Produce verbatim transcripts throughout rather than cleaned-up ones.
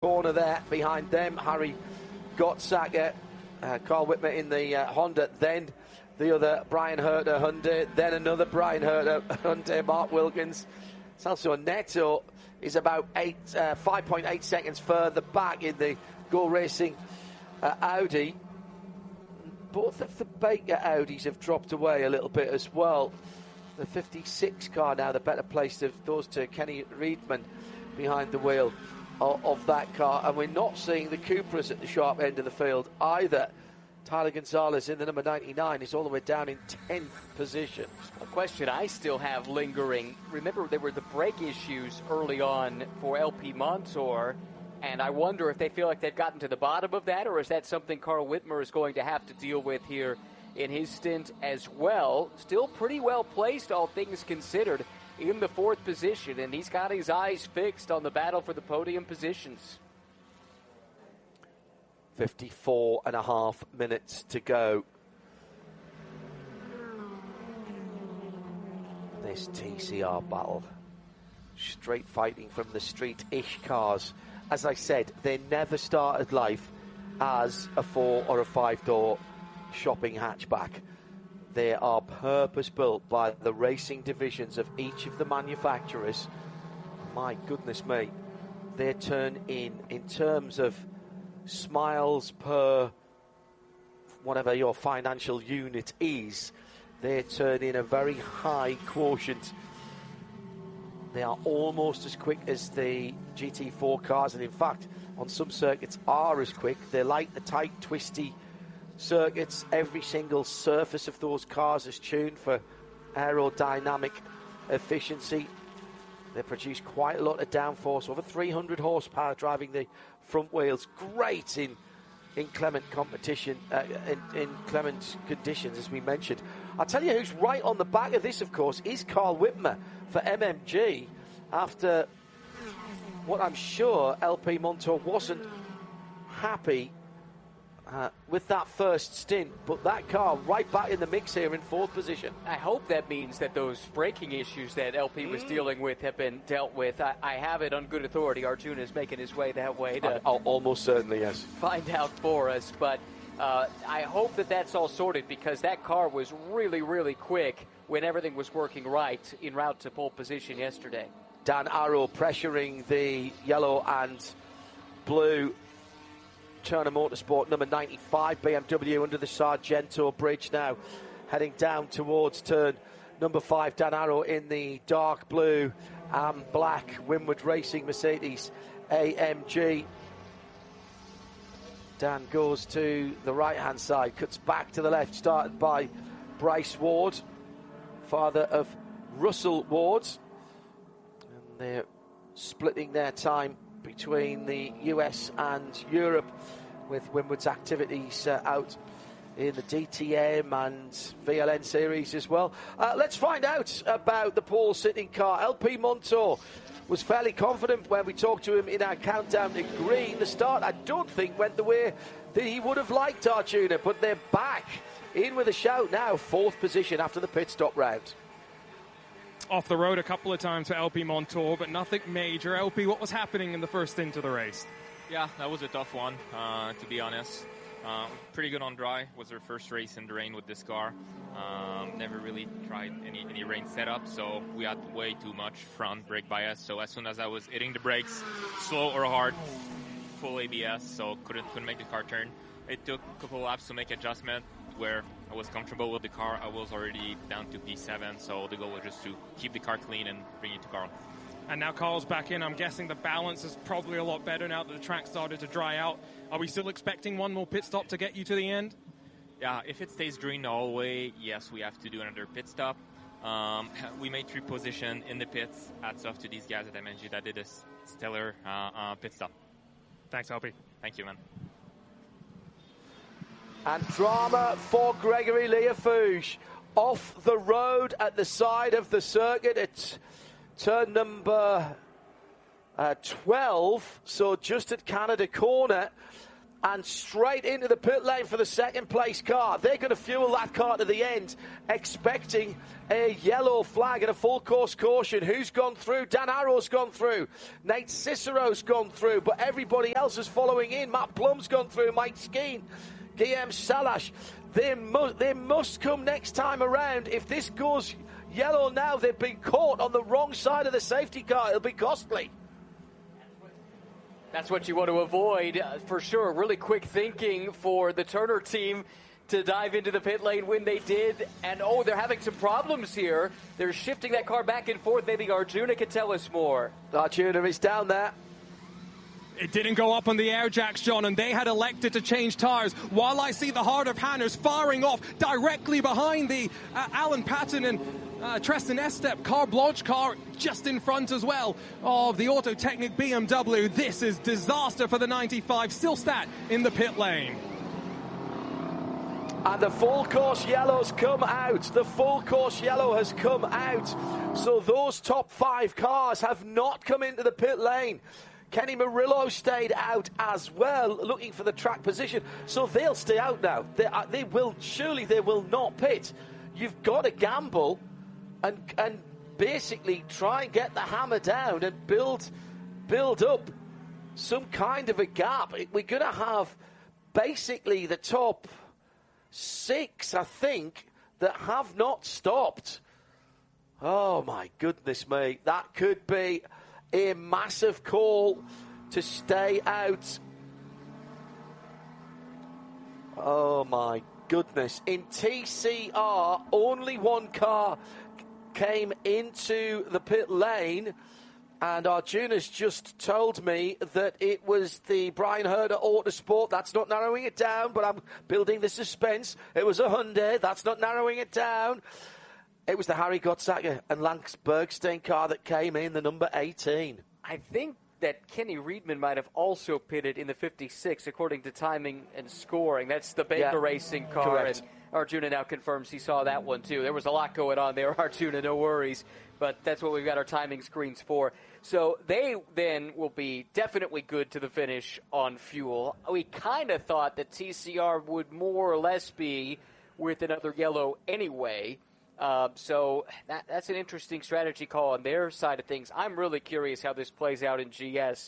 corner there behind them. Harry Gottsacker, uh, Carl Whitmer in the uh, Honda, then the other Brian Herter Hyundai, then another Brian Herter Hyundai, Mark Wilkins. Celso Neto is about eight, uh, five point eight seconds further back in the Go Racing uh, Audi. Both of the Baker Audis have dropped away a little bit as well. The fifty-six car now, the better placed of those two, Kenny Reedman behind the wheel of, of that car. And we're not seeing the Cupras at the sharp end of the field either. Tyler Gonzalez in the number ninety-nine is all the way down in tenth position. A question I still have lingering. Remember, there were the brake issues early on for L P Montour, and I wonder if they feel like they've gotten to the bottom of that, or is that something Carl Whitmer is going to have to deal with here in his stint as well. Still pretty well placed, all things considered, in the fourth position, and he's got his eyes fixed on the battle for the podium positions. fifty-four and a half minutes to go. This T C R battle. Straight fighting from the street-ish cars. As I said, they never started life as a four or a five-door shopping hatchback. They are purpose-built by the racing divisions of each of the manufacturers. My goodness me. They turn in, in terms of smiles per whatever your financial unit is, they turn in a very high quotient. They are almost as quick as the G T four cars, and in fact on some circuits are as quick. They like the tight, twisty circuits. Every single surface of those cars is tuned for aerodynamic efficiency. They produce quite a lot of downforce, over three hundred horsepower driving the front wheels. Great in inclement competition, uh, in, in inclement conditions, as we mentioned. I'll tell you who's right on the back of this, of course, is Carl Whitmer for M M G, after what I'm sure L P Montour wasn't happy Uh, with that first stint, but that car right back in the mix here in fourth position. I hope that means that those braking issues that L P was mm. dealing with have been dealt with. I, I have it on good authority. Arjuna is making his way that way to I, almost certainly, yes. Find out for us, but uh, I hope that that's all sorted, because that car was really, really quick when everything was working right en route to pole position yesterday. Dan Arrow pressuring the yellow and blue Turner Motorsport number ninety-five B M W under the Sargento bridge now, heading down towards turn number five. Dan Arrow in the dark blue and black Winward Racing Mercedes A M G. Dan goes to the right hand side, cuts back to the left, started by Bryce Ward, father of Russell Ward, and they're splitting their time between the U S and Europe, with Winward's activities uh, out in the D T M and V L N series as well. Uh, let's find out about the pole sitting car. L P Montour was fairly confident when we talked to him in our countdown to green. The start, I don't think, went the way that he would have liked, Arjuna, but they're back in with a shout now, fourth position after the pit stop round. Off the road a couple of times for L P Montour, but nothing major. L P, what was happening in the first stint of the race? Yeah, that was a tough one, uh, to be honest. Uh, pretty good on dry. Was our first race in the rain with this car. Um, never really tried any, any rain setup, so we had way too much front brake bias. So as soon as I was hitting the brakes, slow or hard, full A B S, so couldn't, couldn't make the car turn. It took a couple laps to make adjustment where I was comfortable with the car. I was already down to P seven, so the goal was just to keep the car clean and bring it to Carl. And now Carl's back in. I'm guessing the balance is probably a lot better now that the track started to dry out. Are we still expecting one more pit stop to get you to the end? Yeah, if it stays green the whole way, yes, we have to do another pit stop. Um, we made three position in the pits. Hats off to these guys at M M G that did a stellar uh, uh, pit stop. Thanks, L P. Thank you, man. And drama for Gregory Liafouche. Off the road at the side of the circuit. It's turn number uh, twelve, so just at Canada Corner. and straight into the pit lane for the second place car. They're going to fuel that car to the end, expecting a yellow flag and a full course caution. Who's gone through? Dan Arrow's gone through. Nate Cicero's gone through, but everybody else is following in. Matt Plum's gone through. Mike Skeen, Guillaume Salash. They, mu- they must come next time around. If this goes yellow now, they've been caught on the wrong side of the safety car. It'll be costly. That's what you want to avoid, uh, for sure. Really quick thinking for the Turner team to dive into the pit lane when they did. And, oh, they're having some problems here. They're shifting that car back and forth. Maybe Arjuna can tell us more. Arjuna is down there. It didn't go up on the air jacks, John, and they had elected to change tires. While I see the Heart of Hanners firing off directly behind the uh, Alan Patton and uh, Tristan Estep car, Blanche car just in front as well of the Autotechnic B M W. This is disaster for the ninety-five. Still stat in the pit lane. And the full course yellow's come out. The full course yellow has come out. So those top five cars have not come into the pit lane. Kenny Murillo stayed out as well, looking for the track position. So they'll stay out now. They, uh, they will, surely they will not pit. You've got to gamble and and basically try and get the hammer down and build build up some kind of a gap. We're going to have basically the top six, I think, that have not stopped. Oh, my goodness me. That could be a massive call to stay out. Oh, my goodness. In T C R, only one car came into the pit lane, and Arjuna's just told me that it was the Brian Herder Autosport. That's not narrowing it down, but I'm building the suspense. It was a Hyundai. That's not narrowing it down. It was the Harry Gottsager and Lance Bergstein car that came in, the number eighteen. I think that Kenny Riedman might have also pitted in the fifty-six, according to timing and scoring. That's the Baker Yeah, Racing car. correct. And Arjuna now confirms he saw that one, too. There was a lot going on there, Arjuna, no worries. But that's what we've got our timing screens for. So they then will be definitely good to the finish on fuel. We kind of thought that T C R would more or less be with another yellow anyway. Uh, so that, that's an interesting strategy call on their side of things. I'm really curious how this plays out in G S.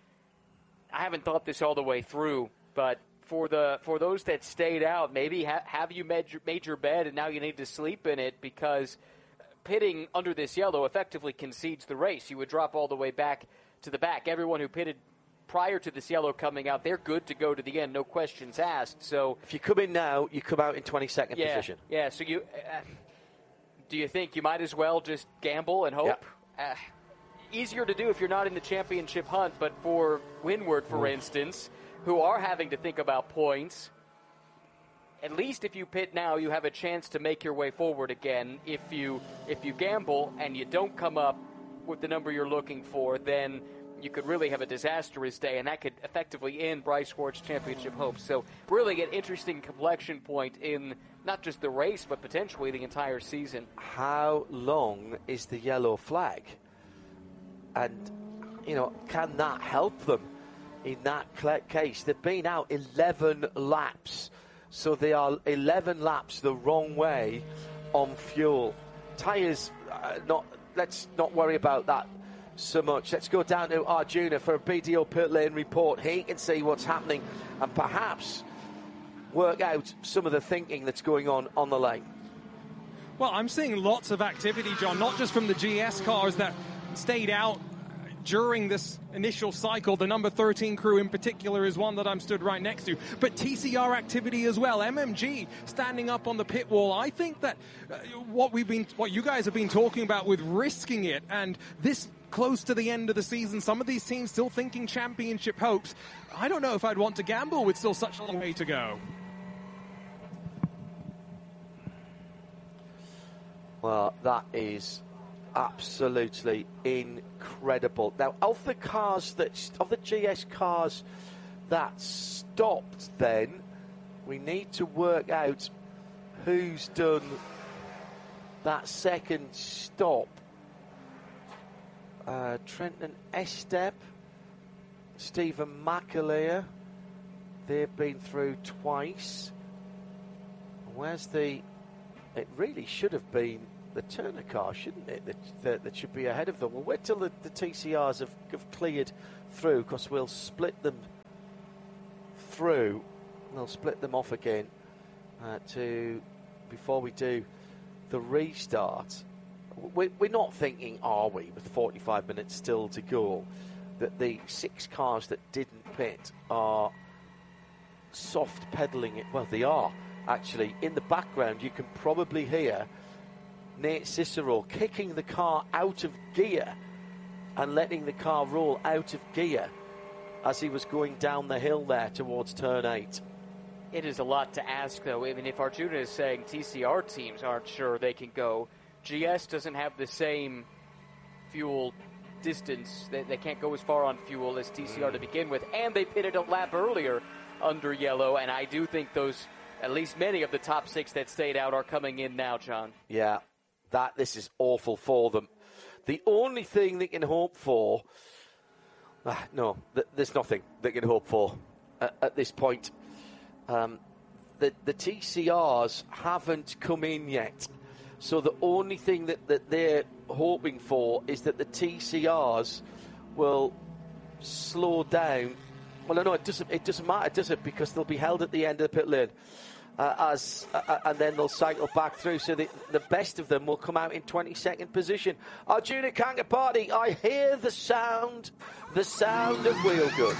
I haven't thought this all the way through, but for the for those that stayed out, maybe ha- have you made your, made your bed and now you need to sleep in it, because pitting under this yellow effectively concedes the race. You would drop all the way back to the back. Everyone who pitted prior to this yellow coming out, they're good to go to the end, no questions asked. So if you come in now, you come out in twenty-second yeah, position. Yeah, so you... Uh, do you think you might as well just gamble and hope? Yeah. Uh, easier to do if you're not in the championship hunt, but for Windward, for mm. instance, who are having to think about points, at least if you pit now, you have a chance to make your way forward again. If you if you gamble and you don't come up with the number you're looking for, then you could really have a disastrous day, and that could effectively end Bryce Swart's championship hopes. So really an interesting complexion point in not just the race, but potentially the entire season. How long is the yellow flag? And, you know, can that help them in that case? They've been out eleven laps, so they are eleven laps the wrong way on fuel. Tyres, uh, not. let's not worry about that so much. Let's go down to Arjuna for a B D O pit lane report. He can see what's happening and perhaps work out some of the thinking that's going on on the lane. Well, I'm seeing lots of activity, John, not just from the G S cars that stayed out during this initial cycle. The number thirteen crew in particular is one that I'm stood right next to, but T C R activity as well. M M G standing up on the pit wall. I think that uh, what we've been, what you guys have been talking about with risking it, and this close to the end of the season, some of these teams still thinking championship hopes. I don't know if I'd want to gamble with still such a long way to go. Well, that is absolutely incredible. Now, of the cars that, of the G S cars that stopped, then we need to work out who's done that second stop. Uh, Trenton Estep, Stephen McAleer, they've been through twice. Where's the... It really should have been the Turner car, shouldn't it? That, that, that should be ahead of them. We'll wait till the, the T C Rs have, have cleared through, because we'll split them through. We'll split them off again uh, to before we do the restart. We, we're not thinking, are we, with forty-five minutes still to go, that the six cars that didn't pit are soft pedalling it? Well, they are. Actually, in the background, you can probably hear Nate Cicero kicking the car out of gear and letting the car roll out of gear as he was going down the hill there towards turn eight. It is a lot to ask, though. I mean, if Arjuna is saying T C R teams aren't sure they can go, G S doesn't have the same fuel distance. They, they can't go as far on fuel as T C R to begin with, and they pitted a lap earlier under yellow, and I do think those... At least many of the top six that stayed out are coming in now, John. Yeah, that this is awful for them. The only thing they can hope for... Ah, no, th- there's nothing they can hope for at, at this point. Um, the, the T C Rs haven't come in yet. So the only thing that, that they're hoping for is that the T C Rs will slow down. Well, no, it doesn't, it doesn't matter, does it? Because they'll be held at the end of the pit lane. Uh, as uh, and then they'll cycle back through, so the, the best of them will come out in twenty-second position. Arjuna Kangapati, I hear the sound, the sound of wheel guns.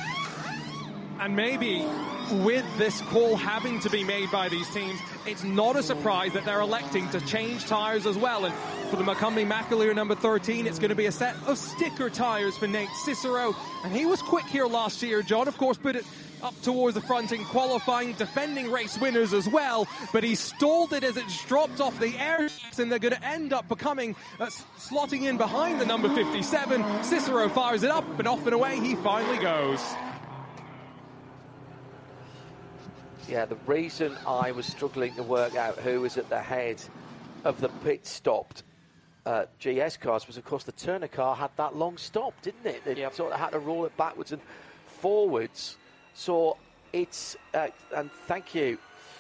And maybe with this call having to be made by these teams, it's not a surprise that they're electing to change tyres as well. And for the Macombi Macaleer number thirteen, it's going to be a set of sticker tyres for Nate Cicero. And he was quick here last year. John, of course, put it up towards the front in qualifying, defending race winners as well, but he stalled it as it dropped off the air, and they're going to end up becoming uh, slotting in behind the number fifty-seven. Cicero fires it up, and off and away he finally goes. Yeah, the reason I was struggling to work out who was at the head of the pit stopped uh, G S cars was, of course, the Turner car had that long stop, didn't it? They yep. sort of had to roll it backwards and forwards. So it's, uh, and thank you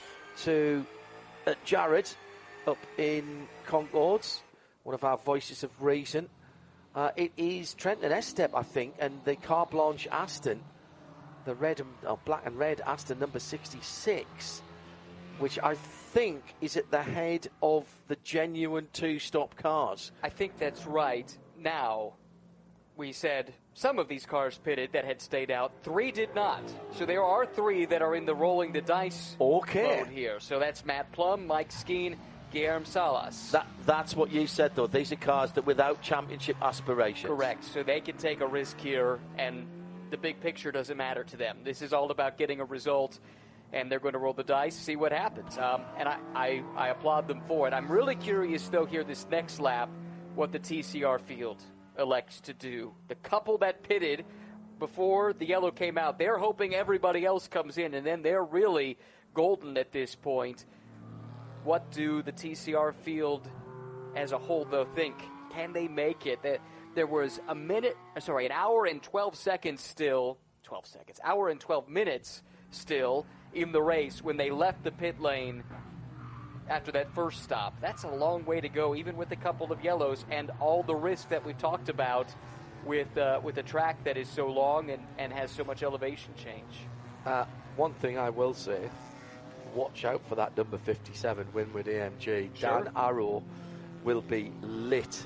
to uh, Jared up in Concords, one of our voices of reason. Uh, it is Trenton Estep, I think, and the Car Blanche Aston, the red and oh, black and red Aston number sixty-six, which I think is at the head of the genuine two-stop cars. I think that's right. Now, we said some of these cars pitted that had stayed out. Three did not. So there are three that are in the rolling the dice okay. mode here. So that's Matt Plum, Mike Skeen, Guillermo Salas. That, that's what you said, though. These are cars that without championship aspirations. Correct. So they can take a risk here, and the big picture doesn't matter to them. This is all about getting a result, and they're going to roll the dice, see what happens. Um, and I, I, I applaud them for it. I'm really curious, though, here this next lap, what the T C R field elects to do. The couple that pitted before the yellow came out, they're hoping everybody else comes in, and then they're really golden at this point. What do the T C R field as a whole, though, think? Can they make it? That there was a minute, sorry, an hour and twelve seconds still, twelve seconds, hour and twelve minutes still in the race when they left the pit lane after that first stop. That's a long way to go, even with a couple of yellows and all the risk that we've talked about with uh, with a track that is so long and, and has so much elevation change. Uh, one thing I will say, watch out for that number fifty-seven Winward A M G. Sure. Dan Arrow will be lit.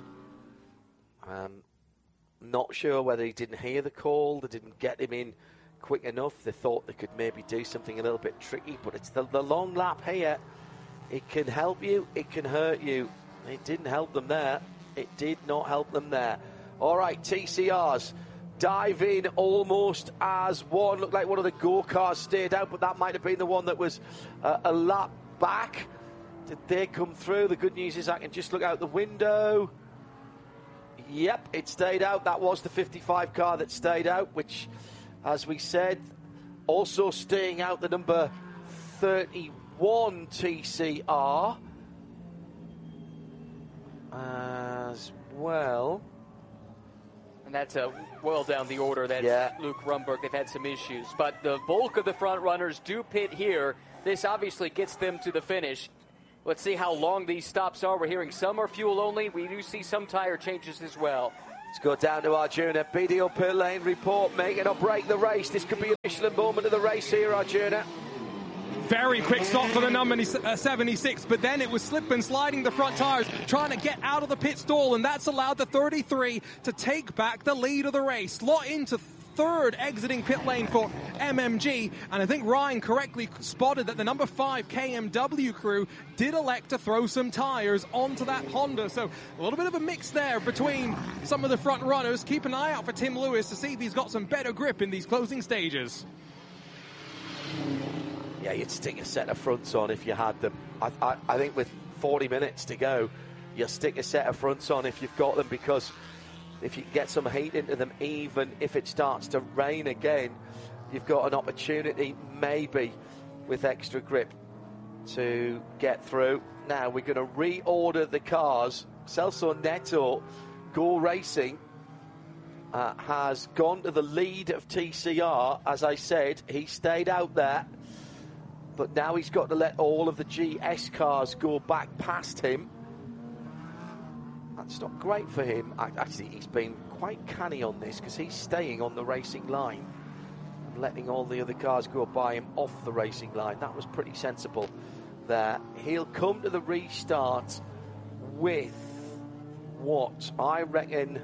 Um, not sure whether he didn't hear the call, they didn't get him in quick enough. They thought they could maybe do something a little bit tricky, but it's the, the long lap here. It can help you, it can hurt you. It didn't help them there. It did not help them there. All right, T C Rs dive in almost as one. Looked like one of the go-karts stayed out, but that might have been the one that was uh, a lap back. Did they come through? The good news is I can just look out the window. Yep, it stayed out. That was the fifty-five car that stayed out, which, as we said, also staying out the number thirty-one T C R as well And that's uh, well down the order. That's yeah. Luke Rumberg. They've had some issues. But the bulk of the front runners do pit here. This obviously gets them to the finish. Let's see how long these stops are. We're hearing some are fuel only. We do see some tire changes as well. Let's go down to Arjuna. B D O pit lane report, making or break the race. This could be a Michelin moment of the race here, Arjuna. Very quick stop for the number seventy-six, but then it was slip and sliding the front tires, trying to get out of the pit stall, and that's allowed the thirty-three to take back the lead of the race. Slot into third exiting pit lane for M M G, and I think Ryan correctly spotted that the number five K M W crew did elect to throw some tires onto that Honda, so a little bit of a mix there between some of the front runners. Keep an eye out for Tim Lewis to see if he's got some better grip in these closing stages. Yeah, you'd stick a set of fronts on if you had them. I, I, I think with forty minutes to go, you'll stick a set of fronts on if you've got them, because if you get some heat into them, even if it starts to rain again, you've got an opportunity, maybe, with extra grip to get through. Now, we're going to reorder the cars. Celso Neto, Go Racing, uh, has gone to the lead of T C R. As I said, he stayed out there, but now he's got to let all of the G S cars go back past him. That's not great for him. Actually, he's been quite canny on this, because he's staying on the racing line and letting all the other cars go by him off the racing line. That was pretty sensible there. He'll come to the restart with what I reckon.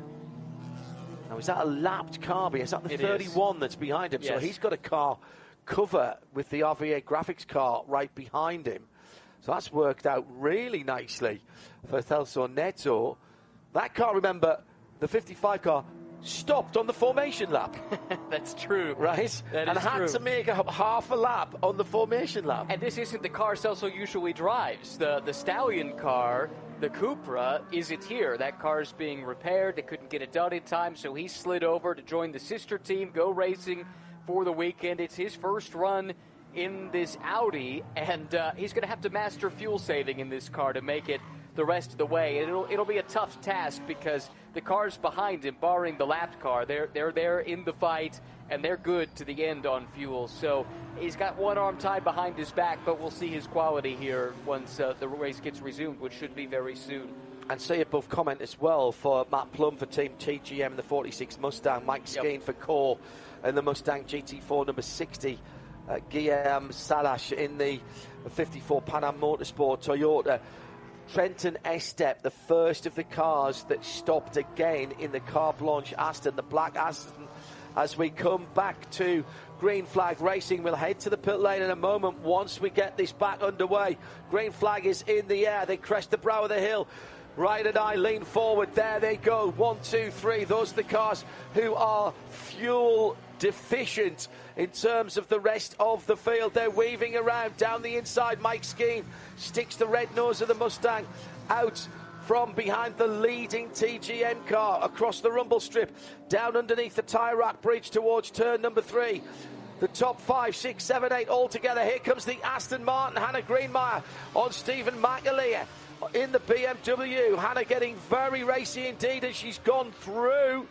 Now, is that a lapped car? Is that the it thirty-one is. That's behind him? Yes. So he's got a car cover with the R V A graphics car right behind him. So that's worked out really nicely for Celso Neto. That car, remember, the fifty-five car stopped on the formation lap. That's true. Right? That and is had true. to make a half a lap on the formation lap. And this isn't the car Celso usually drives. The the Stallion car, the Cupra, isn't here. That car's being repaired. They couldn't get it done in time, so he slid over to join the sister team, Go Racing, for the weekend. It's his first run in this Audi, and uh, he's going to have to master fuel saving in this car to make it the rest of the way. And it'll it'll be a tough task, because the cars behind him, barring the lapped car, they're they're there in the fight, and they're good to the end on fuel. So he's got one arm tied behind his back, but we'll see his quality here once uh, the race gets resumed, which should be very soon. And see above comment as well for Matt Plum for Team T G M in the forty-six Mustang, Mike Skeen yep. for Core and the Mustang G T four number sixty, uh, Guillaume Salash in the fifty-four Pan Am Motorsport Toyota. Trenton Estep, the first of the cars that stopped again in the Car Blanche Aston, the black Aston. As we come back to Green Flag Racing, we'll head to the pit lane in a moment once we get this back underway. Green Flag is in the air. They crest the brow of the hill. Ryan and I lean forward. There they go. One, two, three. Those are the cars who are fuel deficient in terms of the rest of the field. They're weaving around down the inside. Mike Skeen sticks the red nose of the Mustang out from behind the leading T G M car across the rumble strip, down underneath the tyre rack bridge towards turn number three. The top five, six, seven, eight all together. Here comes the Aston Martin, Hannah Greenmeyer on Stephen McAleer in the B M W. Hannah getting very racy indeed as she's gone through.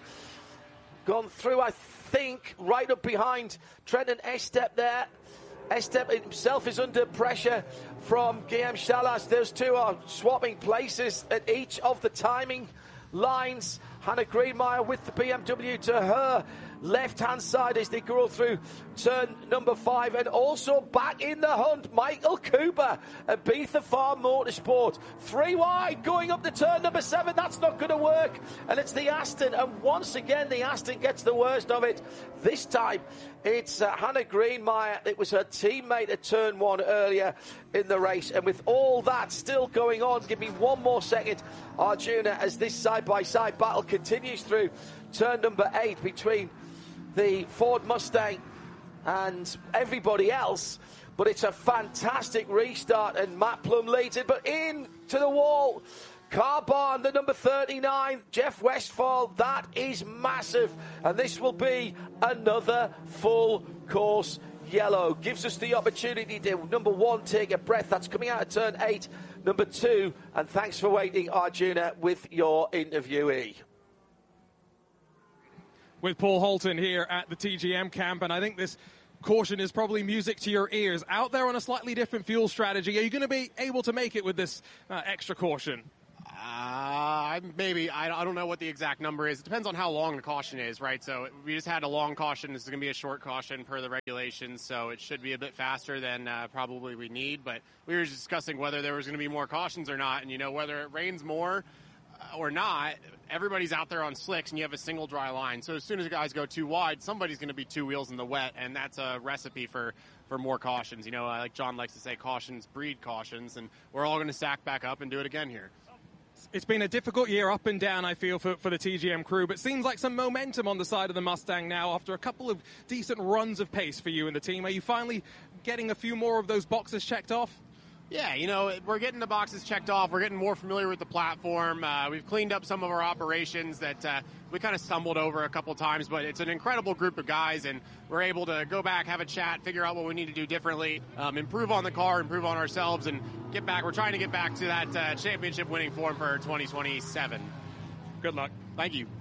Gone through, I think, right up behind Trenton Estep there. Estep himself is under pressure from Guillaume Chalas. Those two are swapping places at each of the timing lines. Hannah Greenmeyer with the B M W to her left-hand side as they go through turn number five, and also back in the hunt, Michael Cooper at Beatha Farm Motorsport. Three wide going up to turn number seven. That's not going to work, and it's the Aston, and once again the Aston gets the worst of it. This time it's uh, Hannah Greenmeyer. It was her teammate at turn one earlier in the race, and with all that still going on, give me one more second, Arjuna, as this side-by-side battle continues through turn number eight between the Ford Mustang and everybody else. But it's a fantastic restart, and Matt Plum leads it, but in to the wall. Car Barn, the number thirty-nine, Jeff Westphal. That is massive, and this will be another full course yellow. Gives us the opportunity to, number one, take a breath. That's coming out of turn eight. Number two, and thanks for waiting, Arjuna, with your interviewee. with Paul Holton here at the T G M camp, and I think this caution is probably music to your ears. Out there on a slightly different fuel strategy, are you going to be able to make it with this uh, extra caution? Uh, maybe. I, I don't know what the exact number is. It depends on how long the caution is, right? So we just had a long caution. This is going to be a short caution per the regulations, so it should be a bit faster than uh, probably we need. But we were discussing whether there was going to be more cautions or not, and, you know, whether it rains more uh, or not, everybody's out there on slicks, and you have a single dry line. So as soon as the guys go too wide, somebody's going to be two wheels in the wet, and that's a recipe for, for more cautions. You know, uh, like John likes to say, cautions breed cautions, and we're all going to stack back up and do it again here. It's been a difficult year up and down, I feel, for, for the T G M crew, but seems like some momentum on the side of the Mustang now after a couple of decent runs of pace for you and the team. Are you finally getting a few more of those boxes checked off? Yeah, you know, we're getting the boxes checked off. We're getting more familiar with the platform. Uh, we've cleaned up some of our operations that uh, we kind of stumbled over a couple times, but it's an incredible group of guys, and we're able to go back, have a chat, figure out what we need to do differently, um, improve on the car, improve on ourselves, and get back. We're trying to get back to that uh, championship winning form for twenty twenty-seven. Good luck. Thank you.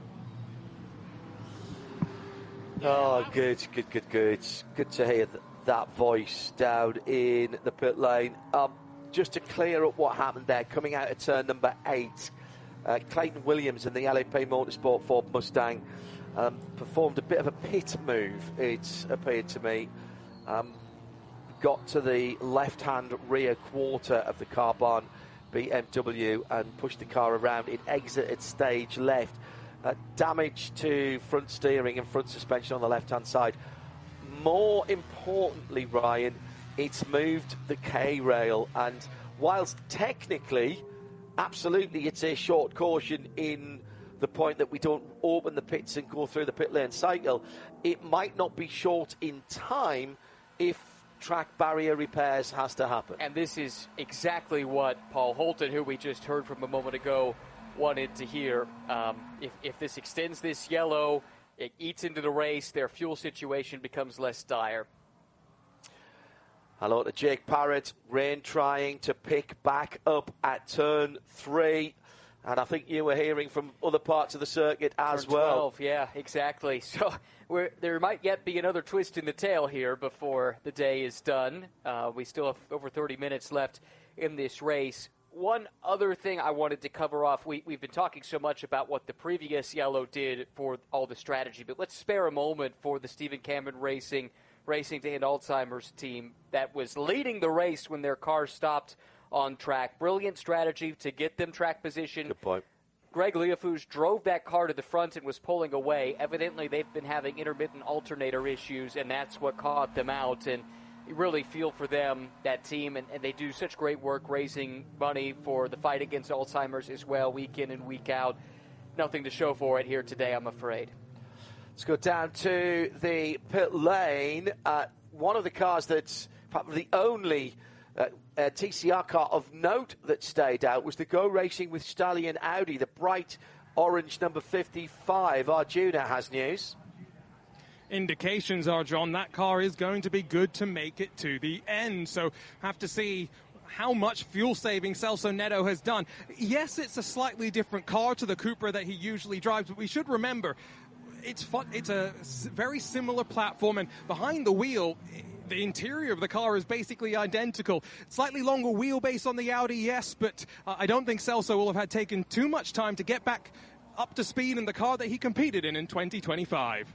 Oh, good, good, good, good. Good to hear that. that voice down in the pit lane. Um, just to clear up what happened there, coming out of turn number eight, uh, Clayton Williams in the L A P Motorsport Ford Mustang um, performed a bit of a pit move, it appeared to me. Um, got to the left-hand rear quarter of the Carbon B M W and pushed the car around. It exited stage left. Uh, damage to front steering and front suspension on the left-hand side. More importantly, Ryan, it's moved the K-rail, and whilst technically, absolutely, it's a short caution in the point that we don't open the pits and go through the pit lane cycle, it might not be short in time if track barrier repairs has to happen. And this is exactly what Paul Holton, who we just heard from a moment ago, wanted to hear. Um, if, if this extends this yellow, it eats into the race, their fuel situation becomes less dire. Hello to Jake Parrott. Rain trying to pick back up at turn three. And I think you were hearing from other parts of the circuit as turn well. twelve, yeah, exactly. So we're, there might yet be another twist in the tail here before the day is done. Uh, we still have over thirty minutes left in this race. One other thing I wanted to cover off, we, we've been talking so much about what the previous yellow did for all the strategy, but let's spare a moment for the Stephen Cameron Racing, Racing to End Alzheimer's team that was leading the race when their car stopped on track. Brilliant strategy to get them track position. Good point. Greg Leofouge drove that car to the front and was pulling away. Evidently, they've been having intermittent alternator issues, and that's what caught them out. And you really feel for them, that team, and, and they do such great work raising money for the fight against Alzheimer's as well, week in and week out. Nothing to show for it here today, I'm afraid. Let's go down to the pit lane. Uh, one of the cars that's probably the only uh, uh, T C R car of note that stayed out was the Go Racing with Stallion Audi, the bright orange number fifty-five. Arjuna has news. Indications are, John, that car is going to be good to make it to the end. So have to see how much fuel saving Celso Neto has done. Yes, it's a slightly different car to the Cupra that he usually drives, but we should remember it's fun, it's a very similar platform, and behind the wheel, the interior of the car is basically identical. Slightly longer wheelbase on the Audi, yes, but uh, I don't think Celso will have had taken too much time to get back up to speed in the car that he competed in in twenty twenty-five.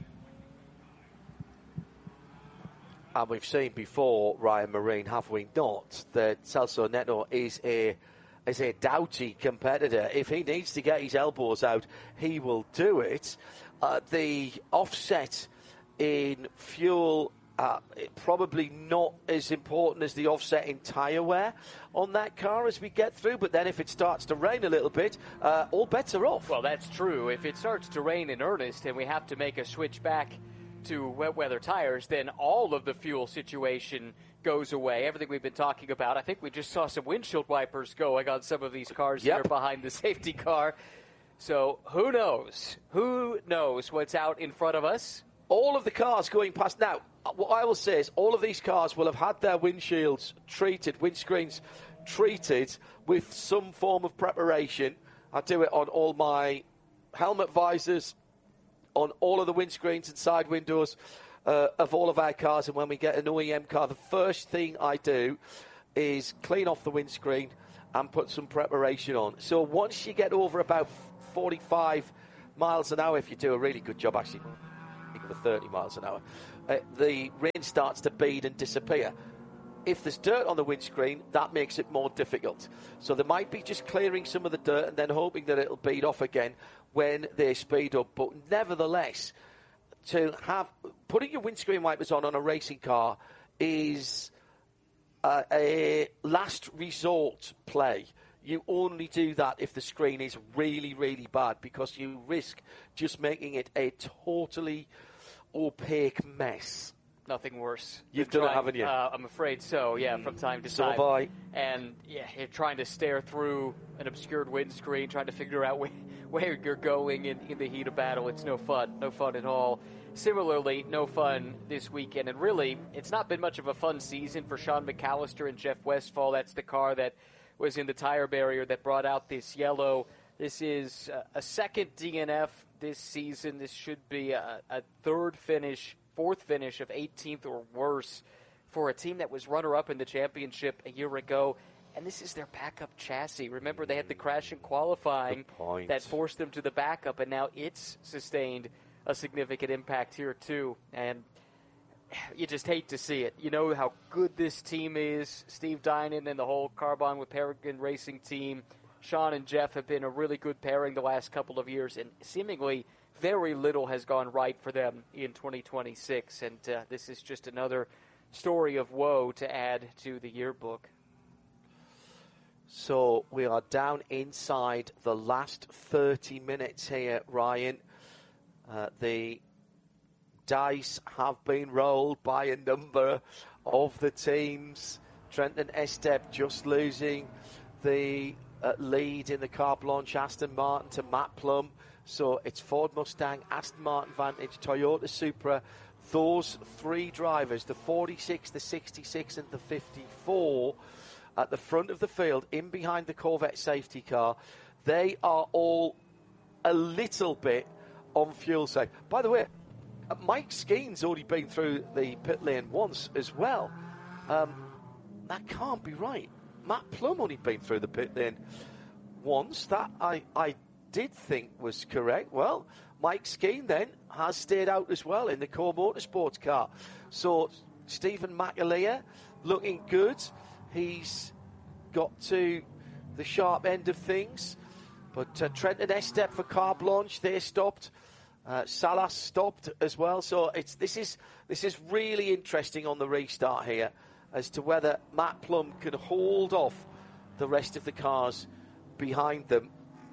And we've seen before, Ryan Marine, have we not, that Celso Neto is a is a doughty competitor. If he needs to get his elbows out, he will do it. Uh, the offset in fuel, uh, probably not as important as the offset in tyre wear on that car as we get through. But then if it starts to rain a little bit, uh, all bets are off. Well, that's true. If it starts to rain in earnest and we have to make a switch back to wet weather tires, then all of the fuel situation goes away. Everything we've been talking about. I think we just saw some windshield wipers going on some of these cars yep. here behind the safety car. So who knows? Who knows what's out in front of us? All of the cars going past. Now, what I will say is all of these cars will have had their windshields treated, windscreens treated with some form of preparation. I do it on all my helmet visors on all of the windscreens and side windows uh, of all of our cars. And when we get an O E M car, the first thing I do is clean off the windscreen and put some preparation on. So once you get over about forty-five miles an hour, if you do a really good job, actually, even thirty miles an hour, uh, the rain starts to bead and disappear. If there's dirt on the windscreen, that makes it more difficult. So they might be just clearing some of the dirt and then hoping that it'll bead off again when they speed up. But nevertheless, to have putting your windscreen wipers on on a racing car is uh, a last resort play. You only do that if the screen is really, really bad, because you risk just making it a totally opaque mess. Nothing worse. You've than done it, trying- haven't you? Uh, I'm afraid so, yeah, from time to So time. have I. And, yeah, you're trying to stare through an obscured windscreen, trying to figure out where, where you're going in, in the heat of battle. It's no fun. No fun at all. Similarly, no fun this weekend. And really, it's not been much of a fun season for Sean McAllister and Jeff Westphal. That's the car that was in the tire barrier that brought out this yellow. This is uh, a second D N F this season. This should be a, a third finish, fourth finish of eighteenth or worse for a team that was runner-up in the championship a year ago. And this is their backup chassis. Remember, they had the crash in qualifying that forced them to the backup, and now it's sustained a significant impact here too. And you just hate to see it. You know how good this team is. Steve Dinan and the whole Carbon with Paragon Racing team. Sean and Jeff have been a really good pairing the last couple of years, and seemingly very little has gone right for them in twenty twenty-six. And uh, this is just another story of woe to add to the yearbook. So we are down inside the last thirty minutes here, Ryan. Uh, the dice have been rolled by a number of the teams. Trenton Estep just losing the uh, lead in the Carte Blanche Aston Martin to Matt Plum. So it's Ford Mustang, Aston Martin Vantage, Toyota Supra. Those three drivers, the forty-six, the sixty-six and the fifty-four, at the front of the field, in behind the Corvette safety car, they are all a little bit on fuel safe. By the way, Mike Skeen's already been through the pit lane once as well. Um, that can't be right. Matt Plum only been through the pit lane once. That I, I did think was correct. Well, Mike Skeen then has stayed out as well in the Core Motorsports car. So Stephen McAleer looking good. He's got to the sharp end of things. But uh, Trenton Estep for Carte Blanche, they stopped. Uh, Salas stopped as well. So it's this is this is really interesting on the restart here as to whether Matt Plum can hold off the rest of the cars behind them.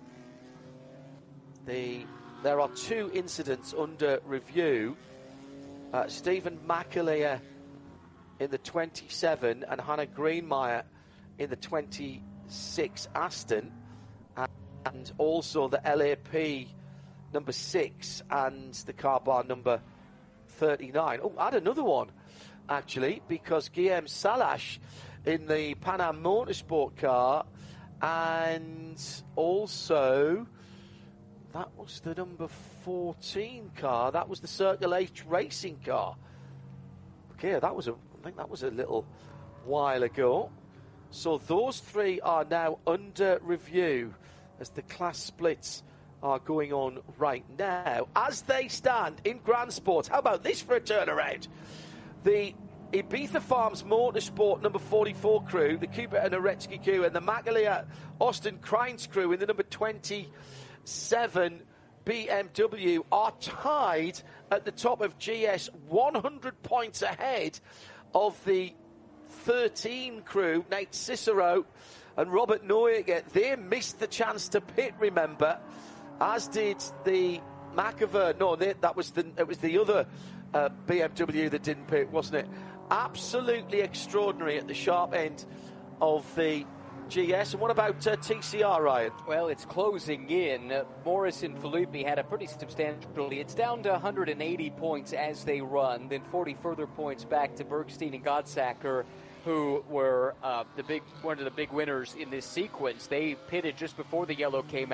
The there are two incidents under review. Uh, Stephen McAleer in the twenty-seven and Hannah Greenmeyer in the twenty-six Aston, and also the L A P number six and the car bar number thirty-nine. Oh, add another one, actually, because Guillaume Salash in the Pan Am Motorsport car, and also that was the number fourteen car. That was the Circle H Racing car. Okay, that was a, I think that was a little while ago. So those three are now under review as the class splits are going on right now. As they stand in Grand Sport, how about this for a turnaround? The Ibiza Farms Motorsport number forty-four crew, the Cooper and Aretsky crew, and the McAleer Austin Crines crew in the number twenty-seven B M W are tied at the top of G S, one hundred points ahead of the thirteen crew, Nate Cicero and Robert Neuer. They missed the chance to pit, remember, as did the McAver. No, they, that was the it was the other uh, B M W that didn't pit, wasn't it? Absolutely extraordinary at the sharp end of the G S. And what about uh, T C R, Ryan? Well, it's closing in. Uh, Morris and Filippi had a pretty substantial lead. It's down to one hundred eighty points as they run, then forty further points back to Bergstein and Godsacker, who were uh, the big one of the big winners in this sequence. They pitted just before the yellow came out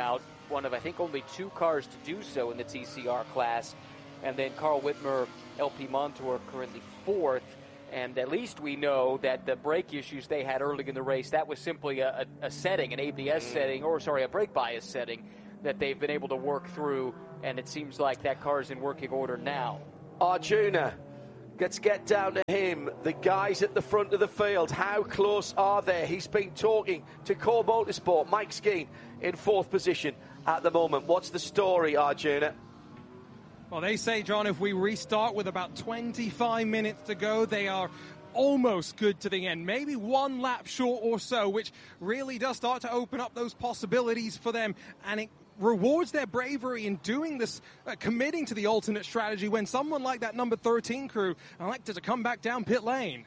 one of, I think, only two cars to do so in the T C R class. And then Carl Whitmer, L P Montour, currently fourth. And at least we know that the brake issues they had early in the race, that was simply a, a, a setting, an A B S setting, or sorry, a brake bias setting that they've been able to work through. And it seems like that car is in working order now. Arjuna, let's get down to him. The guys at the front of the field, how close are they? He's been talking to Core Motorsport. Mike Skeen in fourth position at the moment. What's the story, Arjuna? Well, they say, John, if we restart with about twenty-five minutes to go, they are almost good to the end. Maybe one lap short or so, which really does start to open up those possibilities for them. And it rewards their bravery in doing this, uh, committing to the alternate strategy when someone like that number thirteen crew elected to come back down pit lane.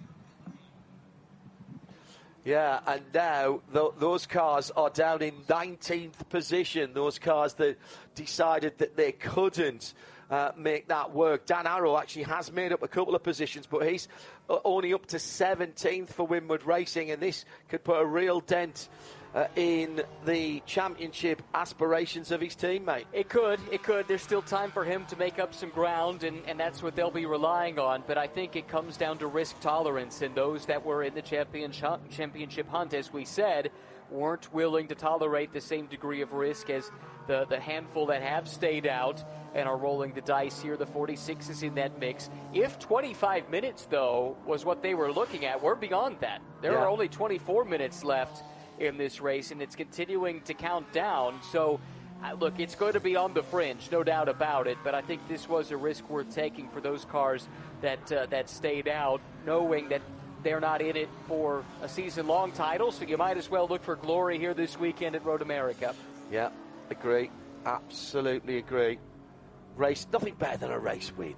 Yeah, and now th- those cars are down in nineteenth position. Those cars that decided that they couldn't uh, make that work. Dan Arrow actually has made up a couple of positions, but he's uh, only up to seventeenth for Winward Racing, and this could put a real dent Uh, in the championship aspirations of his teammate. It could, it could. There's still time for him to make up some ground, and, and that's what they'll be relying on. But I think it comes down to risk tolerance, and those that were in the championship, championship hunt, as we said, weren't willing to tolerate the same degree of risk as the, the handful that have stayed out and are rolling the dice here. The forty-six is in that mix. If twenty-five minutes, though, was what they were looking at, we're beyond that. There Yeah. are only twenty-four minutes left in this race, and it's continuing to count down. So, uh, look, it's going to be on the fringe, no doubt about it, but I think this was a risk worth taking for those cars that uh, that stayed out, knowing that they're not in it for a season-long title, so you might as well look for glory here this weekend at Road America. Yeah, agree. Absolutely agree. Race, nothing better than a race win.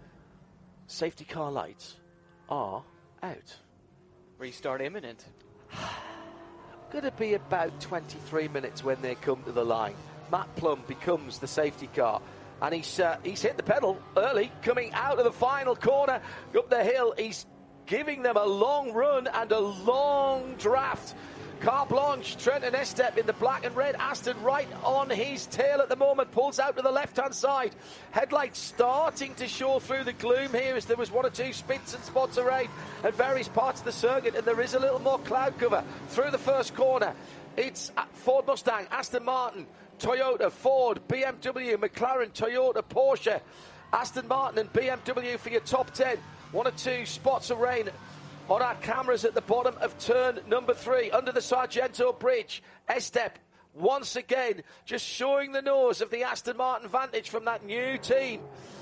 Safety car lights are out. Restart imminent. Going to be about twenty-three minutes when they come to the line. Matt Plum becomes the safety car, and he's uh, he's hit the pedal early, coming out of the final corner up the hill. He's giving them a long run and a long draft. Car Blanche, Trenton Estep in the black and red. Aston right on his tail at the moment, pulls out to the left-hand side. Headlights starting to show through the gloom here as there was one or two spits and spots of rain at various parts of the circuit, and there is a little more cloud cover through the first corner. It's Ford Mustang, Aston Martin, Toyota, Ford, B M W, McLaren, Toyota, Porsche, Aston Martin and B M W for your top ten. One or two spots of rain on our cameras at the bottom of turn number three, under the Sargento Bridge. Estep, once again, just showing the nose of the Aston Martin Vantage from that new team,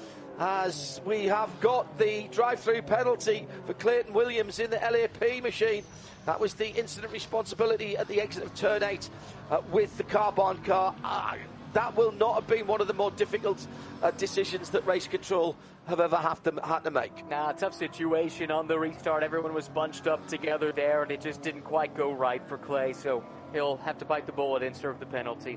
as we have got the drive-through penalty for Clayton Williams in the L A P machine. That was the incident responsibility at the exit of turn eight uh, with the Carbon car. Uh, that will not have been one of the more difficult uh, decisions that race control have ever have to, had to make. Nah, tough situation on the restart. Everyone was bunched up together there, and it just didn't quite go right for Clay, so he'll have to bite the bullet and serve the penalty.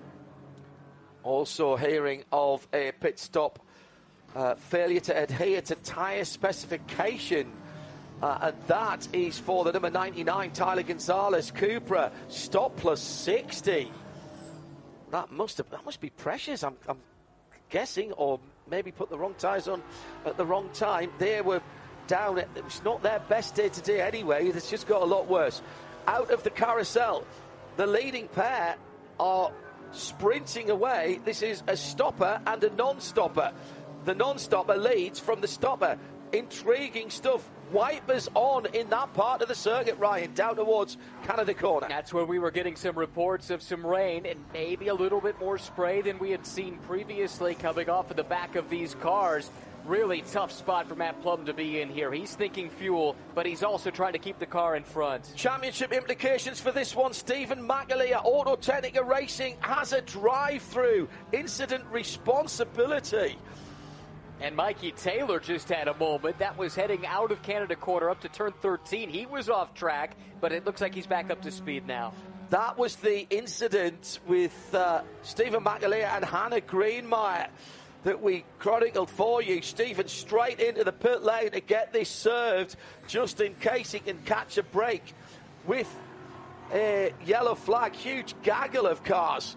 Also hearing of a pit stop uh, failure to adhere to tyre specification, uh, and that is for the number ninety-nine, Tyler Gonzalez, Cupra, stop plus sixty. That must have, that must be precious, I'm, I'm guessing, or maybe put the wrong tyres on at the wrong time. They were down, at, it's not their best day today anyway, it's just got a lot worse. Out of the carousel, the leading pair are sprinting away. This is a stopper and a non-stopper. The non-stopper leads from the stopper. Intriguing stuff. Wipers on in that part of the circuit, Ryan, down towards Canada Corner. That's where we were getting some reports of some rain and maybe a little bit more spray than we had seen previously coming off of the back of these cars. Really tough spot for Matt Plum to be in here. He's thinking fuel, but he's also trying to keep the car in front. Championship implications for this one. Stephen McAleer, Auto Technica Racing, has a drive-through. Incident responsibility. And Mikey Taylor just had a moment. That was heading out of Canada Corner up to turn thirteen. He was off track, but it looks like he's back up to speed now. That was the incident with uh, Stephen McAleer and Hannah Greenmeyer that we chronicled for you. Stephen straight into the pit lane to get this served just in case he can catch a break with a yellow flag. Huge gaggle of cars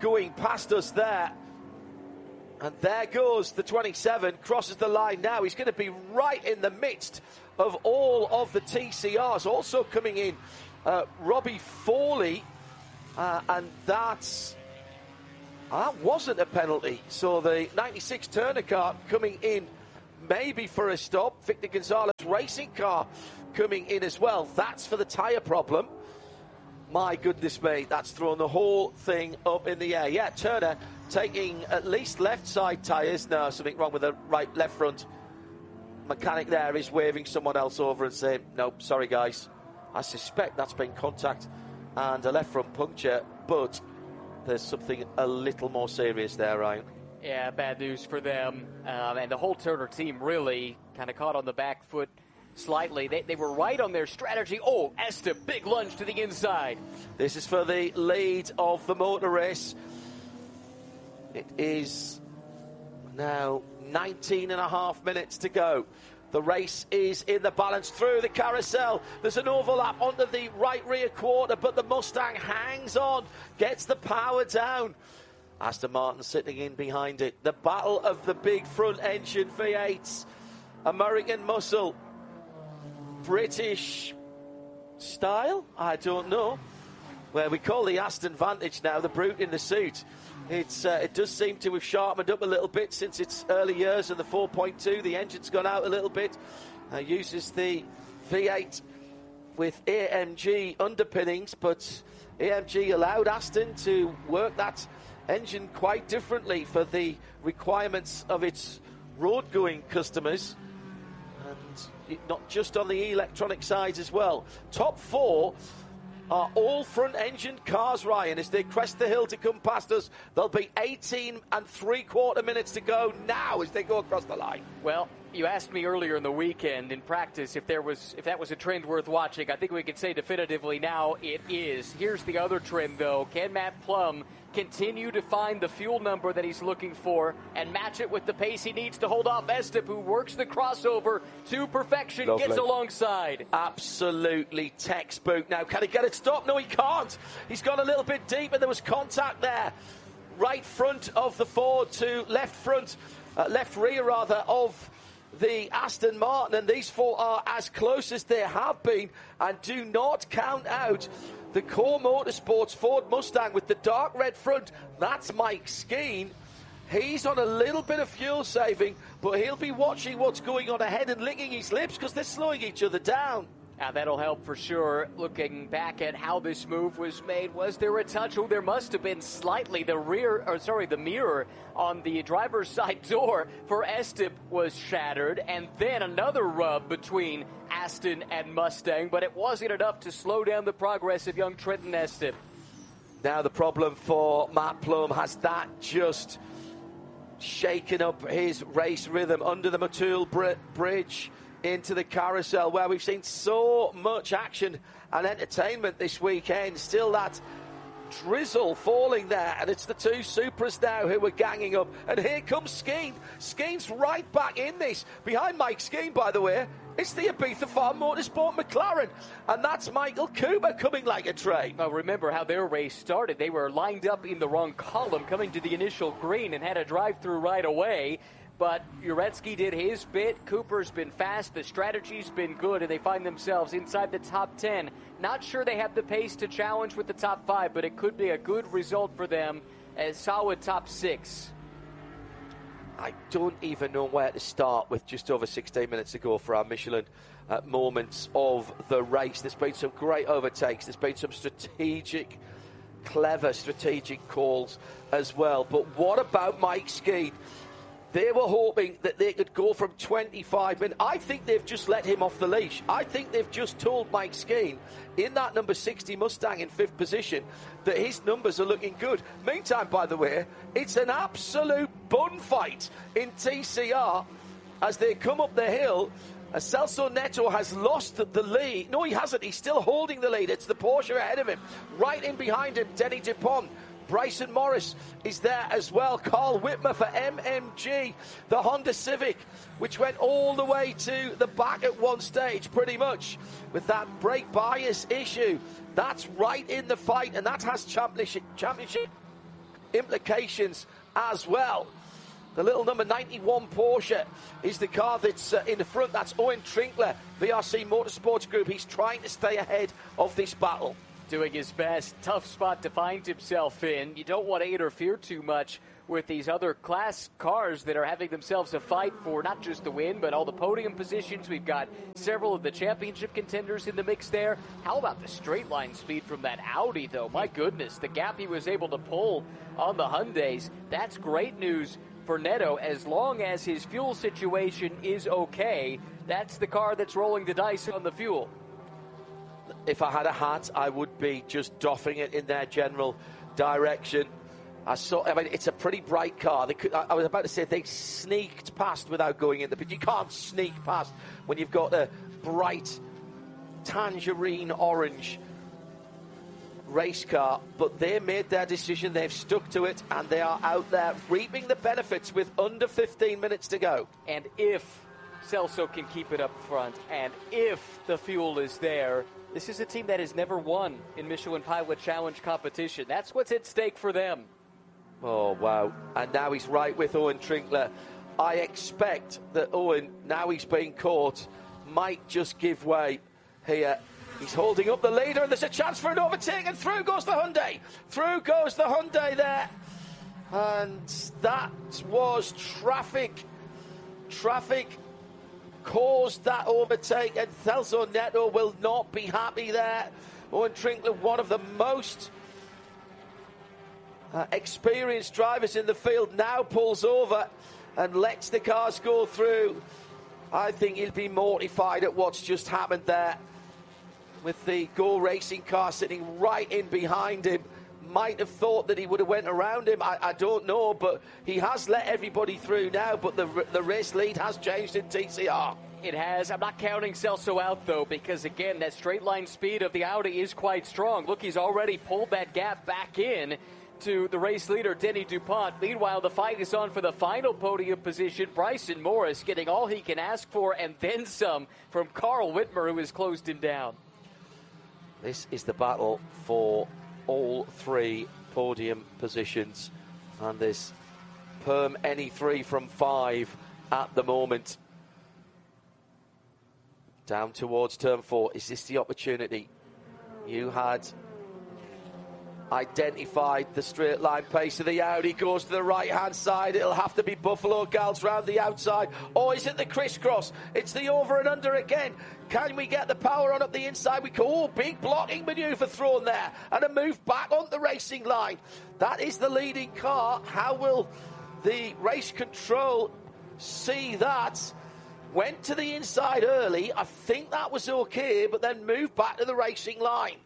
going past us there. And there goes the twenty-seven, crosses the line now. He's going to be right in the midst of all of the T C Rs. Also coming in, uh, Robbie Foley, uh, and that's, that wasn't a penalty. So the ninety-six Turner car coming in maybe for a stop. Victor Gonzalez racing car coming in as well. That's for the tyre problem. My goodness me, that's thrown the whole thing up in the air. Yeah, Turner taking at least left side tyres. No, something wrong with the right, left front. Mechanic there is waving someone else over and saying, nope, sorry guys. I suspect that's been contact and a left front puncture, but there's something a little more serious there, Ryan. Yeah, bad news for them. Um, and the whole Turner team really kind of caught on the back foot slightly. They, they were right on their strategy. Oh, Estep, big lunge to the inside. This is for the lead of the motor race. It is now nineteen and a half minutes to go. The race is in the balance through the carousel. There's an overlap onto the right rear quarter, but the Mustang hangs on, gets the power down. Aston Martin sitting in behind it. The battle of the big front engine V eights. American muscle. British style? I don't know. Where we call the Aston Vantage now the brute in the suit. It's uh, it does seem to have sharpened up a little bit since its early years in the four point two. The engine's gone out a little bit. Uh, uses the V eight with A M G underpinnings, but A M G allowed Aston to work that engine quite differently for the requirements of its road-going customers. And not just on the electronic sides as well. Top four are all front-engine cars, Ryan, as they crest the hill to come past us. There'll be eighteen and three-quarter minutes to go now as they go across the line. Well, you asked me earlier in the weekend in practice if there was if that was a trend worth watching. I think we can say definitively now it is. Here's the other trend, though. Can Matt Plum continue to find the fuel number that he's looking for and match it with the pace he needs to hold off Estep, who works the crossover to perfection, Lovely. Gets alongside. Absolutely textbook. Now, can he get it stopped? No, he can't. He's gone a little bit deep, and there was contact there. Right front of the Ford to left front, uh, left rear, rather, of the Aston Martin, and these four are as close as they have been, and do not count out the Core Motorsports Ford Mustang with the dark red front. That's Mike Skeen. He's on a little bit of fuel saving, but he'll be watching what's going on ahead and licking his lips because they're slowing each other down. Now, that'll help for sure. Looking back at how this move was made, was there a touch? Oh, there must have been slightly. The rear, or sorry, the mirror on the driver's side door for Estep was shattered, and then another rub between Aston and Mustang, but it wasn't enough to slow down the progress of young Trenton Estep. Now the problem for Matt Plum, has that just shaken up his race rhythm under the Motul Br- Bridge into the carousel, where we've seen so much action and entertainment this weekend. Still that drizzle falling there, and it's the two Supras now who are ganging up. And here comes Skeen. Skeen's right back in this. Behind Mike Skeen, by the way, it's the Ibiza Farm Motorsport McLaren, and that's Michael Cooper coming like a train. Well, remember how their race started. They were lined up in the wrong column coming to the initial green and had a drive-through right away. But Uretsky did his bit. Cooper's been fast. The strategy's been good, and they find themselves inside the top ten. Not sure they have the pace to challenge with the top five, but it could be a good result for them as solid top six. I don't even know where to start with just over sixteen minutes to go for our Michelin uh, moments of the race. There's been some great overtakes. There's been some strategic, clever strategic calls as well. But what about Mike Skeen? They were hoping that they could go from twenty-five minutes. I think they've just let him off the leash. I think they've just told Mike Skeen in that number sixty Mustang in fifth position that his numbers are looking good. Meantime, by the way, it's an absolute bun fight in T C R as they come up the hill. Celso Neto has lost the lead. No, he hasn't. He's still holding the lead. It's the Porsche ahead of him. Right in behind him, Denny Dupont. Bryson Morris is there as well. Carl Whitmer for M M G, the Honda Civic, which went all the way to the back at one stage, pretty much, with that brake bias issue. That's right in the fight, and that has championship championship implications as well. The little number ninety-one Porsche is the car that's uh, in the front. That's Owen Trinkler, V R C Motorsports Group. He's trying to stay ahead of this battle. Doing his best. Tough spot to find himself in. You don't want to interfere too much with these other class cars that are having themselves a fight for not just the win, but all the podium positions. We've got several of the championship contenders in the mix there. How about the straight line speed from that Audi, though? My goodness, the gap he was able to pull on the Hyundais. That's great news for Neto. As long as his fuel situation is okay, that's the car that's rolling the dice on the fuel. If I had a hat, I would be just doffing it in their general direction. I saw. I mean, it's a pretty bright car. They could, I, I was about to say they sneaked past without going in the pit. You can't sneak past when you've got a bright tangerine orange race car. But they made their decision. They've stuck to it, and they are out there reaping the benefits with under fifteen minutes to go. And if Celso can keep it up front, and if the fuel is there, this is a team that has never won in Michelin Pilot Challenge competition. That's what's at stake for them. Oh, wow. And now he's right with Owen Trinkler. I expect that Owen, now he's been caught, might just give way here. He's holding up the leader, and there's a chance for an overtake, and through goes the Hyundai. Through goes the Hyundai there. And that was traffic. Traffic caused that overtake, and Celso Neto will not be happy there. Owen Trinkler, one of the most uh, experienced drivers in the field, now pulls over and lets the cars go through. I think he'll be mortified at what's just happened there, with the Go Racing car sitting right in behind him. Might have thought that he would have went around him. I, I don't know, but he has let everybody through now. But the the race lead has changed in T C R. It has. I'm not counting Celso out, though, because, again, that straight line speed of the Audi is quite strong. Look, he's already pulled that gap back in to the race leader, Denny DuPont. Meanwhile, the fight is on for the final podium position. Bryson Morris getting all he can ask for and then some from Carl Whitmer, who has closed him down. This is the battle for all three podium positions, and there's perm any three from five at the moment. Down towards turn four. Is this the opportunity? You had identified the straight line pace of the Audi. Goes to the right hand side. It'll have to be Buffalo Gals round the outside, or is it the crisscross? It's the over and under again. Can we get the power on up the inside? We go, oh, big blocking manoeuvre thrown there, and a move back on the racing line. That is the leading car. How will the race control see that? Went to the inside early. I think that was okay, but then moved back to the racing line.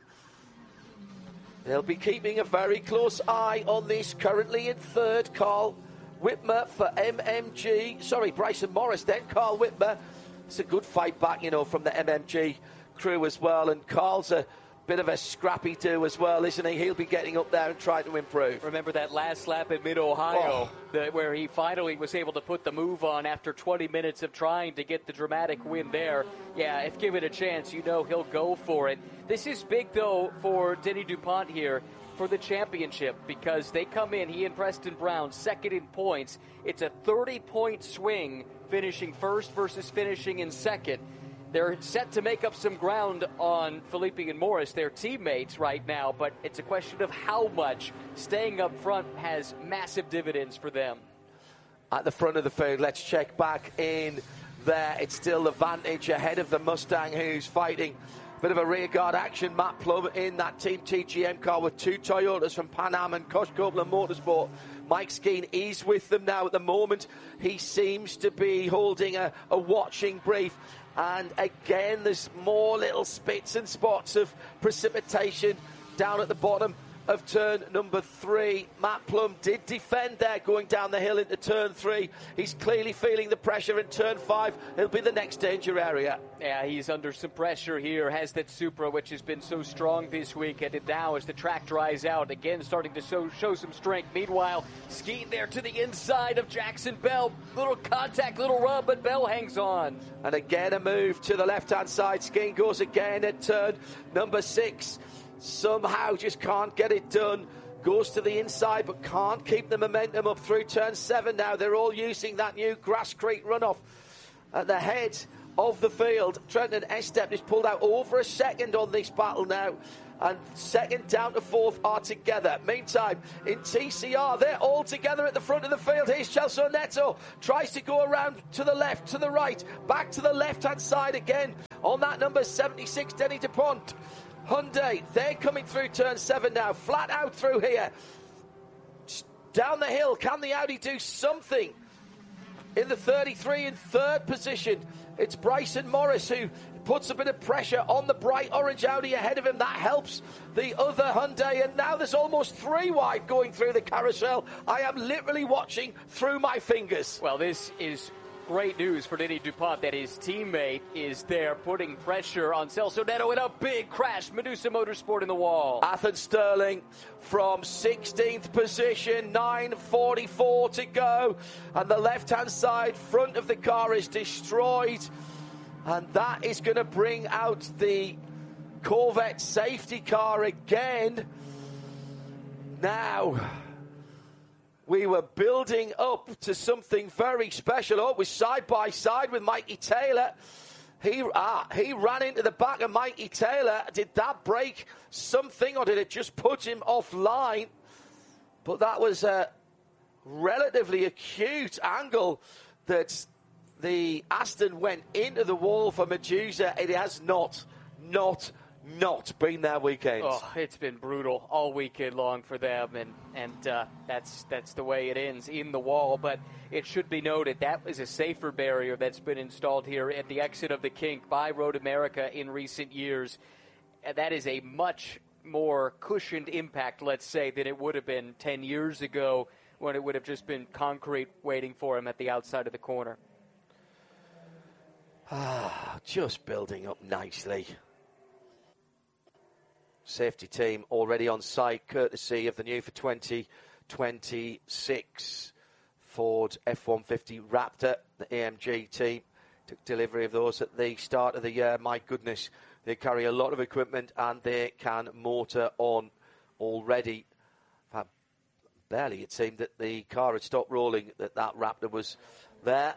They'll be keeping a very close eye on this. Currently in third, Carl Whitmer for M M G. Sorry, Bryson Morris then, Carl Whitmer. It's a good fight back, you know, from the M M G crew as well. And Carl's a bit of a scrappy do as well, isn't he? He'll be getting up there and trying to improve. Remember that last lap at Mid-Ohio, oh. the, where he finally was able to put the move on after twenty minutes of trying to get the dramatic win there. Yeah, if given a chance, you know he'll go for it. This is big, though, for Denny DuPont here for the championship, because they come in, he and Preston Brown, second in points. It's a thirty-point swing, finishing first versus finishing in second. They're set to make up some ground on Felipe and Morris, their teammates right now, but it's a question of how much. Staying up front has massive dividends for them. At the front of the field, let's check back in there. It's still the Vantage ahead of the Mustang, who's fighting a bit of a rearguard action. Matt Plum in that Team T G M car with two Toyotas from Pan Am and Kosh Copeland Motorsport. Mike Skeen is with them now at the moment. He seems to be holding a, a watching brief. And again, there's more little spits and spots of precipitation down at the bottom of turn number three. Matt Plum did defend there going down the hill into turn three. He's clearly feeling the pressure in turn five. It'll be the next danger area. Yeah, he's under some pressure here. Has that Supra, which has been so strong this week, and now as the track dries out, again starting to show, show some strength. Meanwhile, Skeen there to the inside of Jackson Bell. Little contact, little rub, but Bell hangs on. And again a move to the left-hand side. Skeen goes again at turn number six. Somehow just can't get it done. Goes to the inside, but can't keep the momentum up through turn seven now. They're all using that new Grass Creek runoff at the head of the field. Trenton Estep is pulled out over a second on this battle now. And second down to fourth are together. Meantime, in T C R, they're all together at the front of the field. Here's Chelsea Neto. Tries to go around to the left, to the right, back to the left-hand side again. On that number seventy-six, Denny DuPont. Hyundai, they're coming through turn seven now. Flat out through here. Down the hill, can the Audi do something? In the thirty-three in third position, it's Bryson Morris who puts a bit of pressure on the bright orange Audi ahead of him. That helps the other Hyundai, and now there's almost three wide going through the carousel. I am literally watching through my fingers. Well, this is great news for Denny DuPont that his teammate is there putting pressure on Celso Neto in a big crash. Medusa Motorsport in the wall. Athens Sterling from sixteenth position, nine forty-four to go, and the left-hand side front of the car is destroyed, and that is going to bring out the Corvette safety car again. Now, we were building up to something very special. Oh, it was side by side with Mikey Taylor. He ah, he ran into the back of Mikey Taylor. Did that break something, or did it just put him offline? But that was a relatively acute angle that the Aston went into the wall for Medusa. It has not, not, not been their weekend. Oh, it's been brutal all weekend long for them, and and uh, that's that's the way it ends, in the wall. But it should be noted that was a safer barrier that's been installed here at the exit of the kink by Road America in recent years. And that is a much more cushioned impact, let's say, than it would have been ten years ago when it would have just been concrete waiting for him at the outside of the corner. Ah, just building up nicely. Safety team already on site, courtesy of the new for twenty twenty-six Ford F one fifty Raptor. The A M G team took delivery of those at the start of the year. My goodness, they carry a lot of equipment and they can motor on already. Uh, barely it seemed that the car had stopped rolling, that that Raptor was there.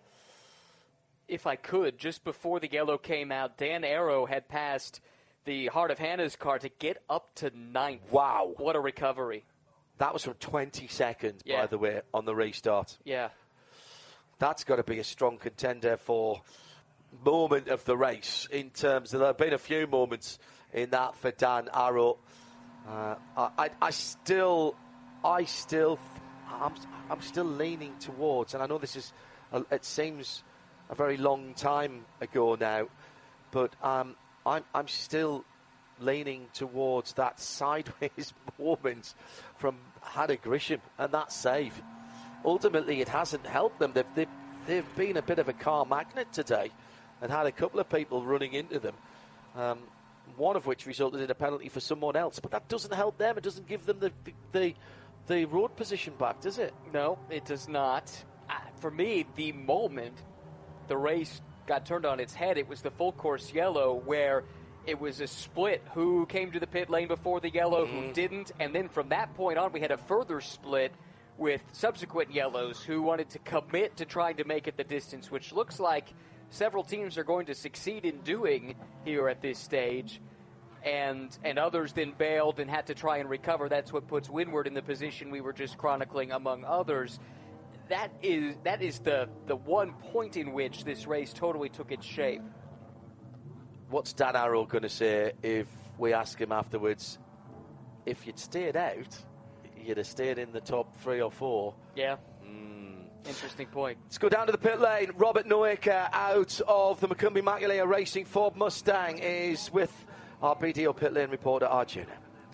If I could, just before the yellow came out, Dan Arrow had passed the Heart of Hannah's car to get up to ninth. Wow. What a recovery. That was from twenty seconds, Yeah. by the way, on the restart. Yeah. That's got to be a strong contender for moment of the race in terms of, there have been a few moments in that for Dan Arrow. Uh, I, I still, I still, I'm, I'm still leaning towards, and I know this is, a, it seems a very long time ago now, but um, I'm, I'm still leaning towards that sideways moment from Hannah Grisham and that save. Ultimately, it hasn't helped them. They've, they've, they've been a bit of a car magnet today and had a couple of people running into them, um, one of which resulted in a penalty for someone else. But that doesn't help them. It doesn't give them the, the, the, the road position back, does it? No, it does not. Uh, for me, the moment the race got turned on its head, it was the full course yellow where it was a split who came to the pit lane before the yellow, mm. who didn't, and then from that point on we had a further split with subsequent yellows who wanted to commit to trying to make it the distance, which looks like several teams are going to succeed in doing here at this stage, and and others then bailed and had to try and recover. That's what puts Windward in the position we were just chronicling, among others. That is that is the, the one point in which this race totally took its shape. What's Dan Arrow going to say if we ask him afterwards, if you'd stayed out, you'd have stayed in the top three or four? Yeah. Mm. Interesting point. Let's go down to the pit lane. Robert Noaker out of the Macumbi Maculea Racing Ford Mustang is with our B D O pit lane reporter, Arjuna.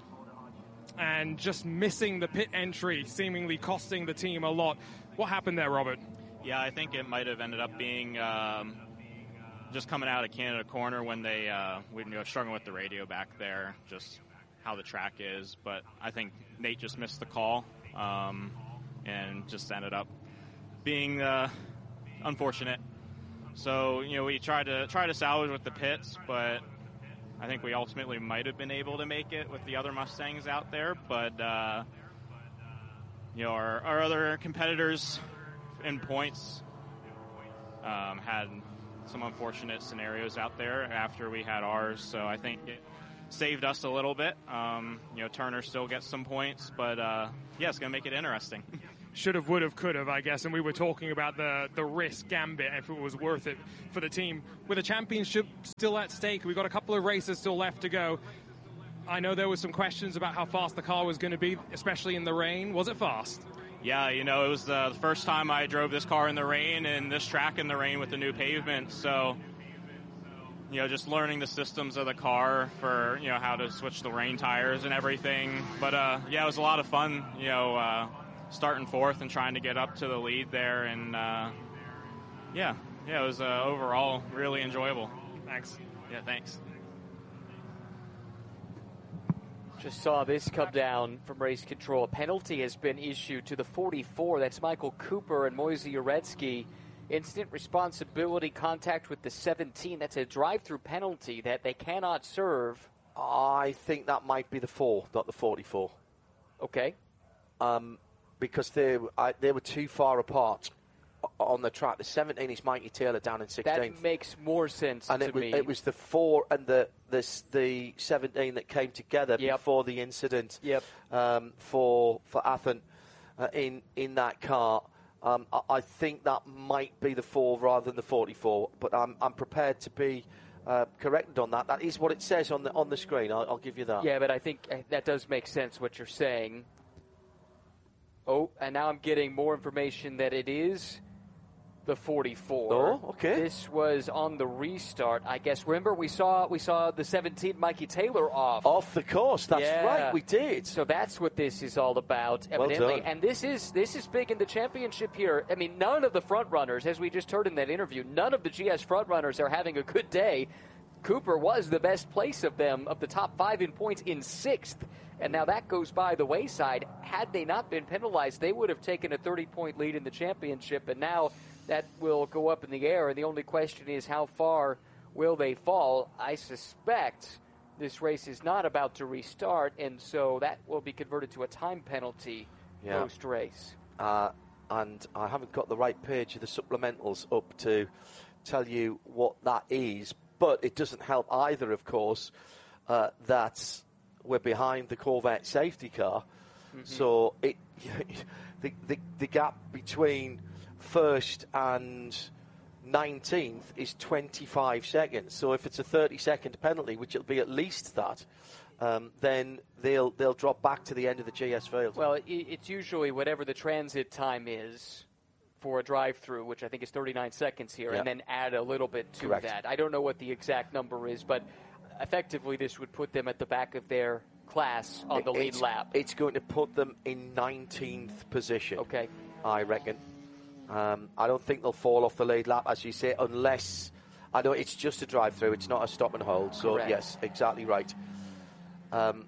And just missing the pit entry, seemingly costing the team a lot. What happened there, Robert? Yeah, I think it might have ended up being um, just coming out of Canada Corner when they uh, we were struggling with the radio back there, just how the track is. But I think Nate just missed the call um, and just ended up being uh, unfortunate. So, you know, we tried to try to salvage with the pits, but I think we ultimately might have been able to make it with the other Mustangs out there, but uh, you know, our, our other competitors in points um, had some unfortunate scenarios out there after we had ours, so I think it saved us a little bit. Um, you know, Turner still gets some points, but uh, yeah, it's going to make it interesting. Should have, would have, could have, I guess. And we were talking about the, the risk gambit, if it was worth it for the team. With the championship still at stake, we've got a couple of races still left to go. I know there were some questions about how fast the car was going to be, especially in the rain. Was it fast? Yeah, you know, it was uh, the first time I drove this car in the rain and this track in the rain with the new pavement. So, you know, just learning the systems of the car for, you know, how to switch the rain tires and everything. But, uh, yeah, it was a lot of fun, you know, uh, starting fourth and trying to get up to the lead there, and uh, yeah, yeah, it was uh, overall really enjoyable. Thanks. Yeah, thanks. Just saw this come down from race control. A penalty has been issued to the forty-four. That's Michael Cooper and Moise Uretsky. Instant responsibility contact with the seventeen. That's a drive-through penalty that they cannot serve. I think that might be the four, not the forty-four. Okay. Um, because they, I, they were too far apart on the track. The seventeen is Mikey Taylor down in sixteenth. That makes more sense and to it was, me. it was the four and the this, the seventeen that came together Yep. before the incident Yep. um, for for Athen uh, in in that car. Um, I, I think that might be the four rather than the forty-four, but I'm I'm prepared to be uh, corrected on that. That is what it says on the on the screen. I'll, I'll give you that. Yeah, but I think uh, that does make sense what you're saying. Oh, and now I'm getting more information that it is the forty-four. Oh, okay. This was on the restart, I guess. Remember, we saw we saw the seventeen, Mikey Taylor off. Off the course. That's Yeah. right. We did. So that's what this is all about, Well evidently. done. And this is this is big in the championship here. I mean, none of the front runners, as we just heard in that interview, none of the G S front runners are having a good day. Cooper was the best place of them, of the top five in points, in sixth. And now that goes by the wayside. Had they not been penalized, they would have taken a thirty-point lead in the championship. And now that will go up in the air. And the only question is, how far will they fall? I suspect this race is not about to restart, and so that will be converted to a time penalty Yeah. post-race. Uh, and I haven't got the right page of the supplementals up to tell you what that is, but it doesn't help either, of course, uh, that we're behind the Corvette safety car. Mm-hmm. So it the, the the gap between first and nineteenth is twenty-five seconds. So if it's a thirty second penalty, which it'll be at least that, um, then they'll they'll drop back to the end of the G S field. Well, it, it's usually whatever the transit time is for a drive-through, which I think is thirty-nine seconds here, Yep. and then add a little bit to Correct. that. I don't know what the exact number is, but effectively this would put them at the back of their class on the lead it's, lap. It's going to put them in nineteenth position. Okay. I reckon. Um, I don't think they'll fall off the lead lap, as you say, unless... I know it's just a drive-through, it's not a stop and hold, so Correct. yes, exactly right. Um,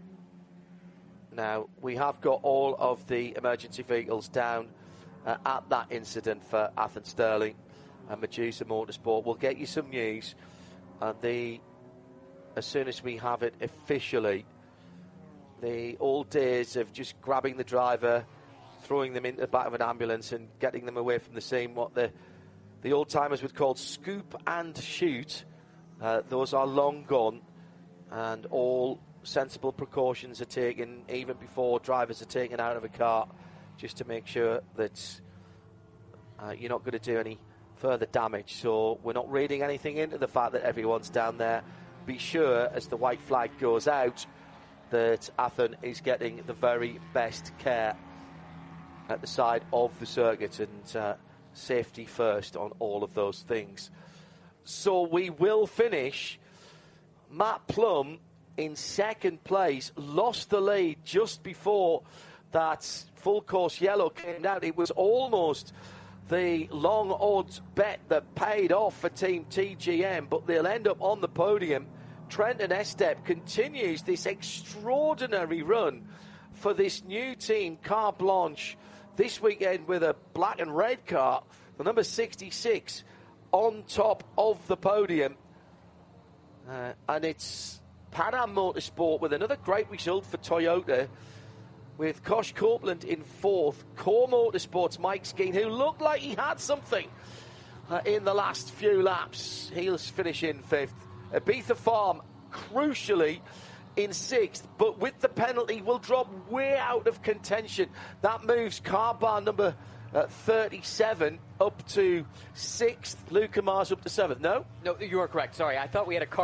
now, we have got all of the emergency vehicles down uh, at that incident for Athens Sterling and Medusa Motorsport. We'll get you some news, and the as soon as we have it officially. The old days of just grabbing the driver, throwing them into the back of an ambulance and getting them away from the scene, what the the old timers would call scoop and shoot, uh, those are long gone, and all sensible precautions are taken even before drivers are taken out of a car, just to make sure that uh, you're not going to do any further damage. So we're not reading anything into the fact that everyone's down there. Be sure, as the white flag goes out, that Athen is getting the very best care at the side of the circuit, and uh, safety first on all of those things. So we will finish. Matt Plum in second place, lost the lead just before that full course yellow came down. It was almost the long odds bet that paid off for Team T G M, but they'll end up on the podium. Trenton Estep continues this extraordinary run for this new team, Car Blanche, this weekend with a black and red car, the number sixty-six, on top of the podium. Uh, and it's Pan-Am Motorsport with another great result for Toyota, with Kosh Copeland in fourth. Core Motorsports' Mike Skeen, who looked like he had something uh, in the last few laps, he'll finish in fifth. Ibiza Farm, crucially, in sixth, but with the penalty will drop way out of contention. That moves car bar number uh, thirty-seven up to sixth. Luca Mars up to seventh. No? No, you are correct. Sorry, I thought we had a car